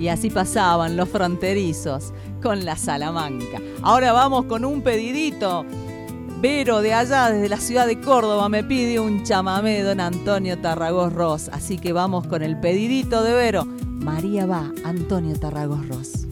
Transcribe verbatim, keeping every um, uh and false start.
Y así pasaban los fronterizos con la Salamanca. Ahora vamos con un pedidito. Vero de allá, desde la ciudad de Córdoba, me pide un chamamé, don Antonio Tarragós Ros. Así que vamos con el pedidito de Vero. María va, Antonio Tarragós Ros.